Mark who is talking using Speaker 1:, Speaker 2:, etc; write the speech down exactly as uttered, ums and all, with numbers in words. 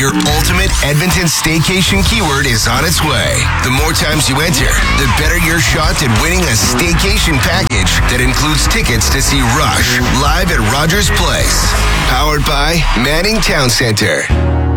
Speaker 1: Your ultimate Edmonton staycation keyword is on its way. The more times you enter, the better your shot at winning a staycation package that includes tickets to see Rush live at Rogers Place. Powered by Manning Town Center.